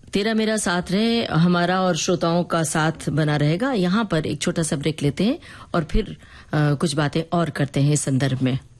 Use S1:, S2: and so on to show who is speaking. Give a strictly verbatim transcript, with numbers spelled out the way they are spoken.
S1: तेरा मेरा साथ रहे, हमारा और श्रोताओं का साथ बना रहेगा। यहाँ पर एक छोटा सा ब्रेक लेते हैं और फिर आ, कुछ बातें और करते हैं इस संदर्भ में।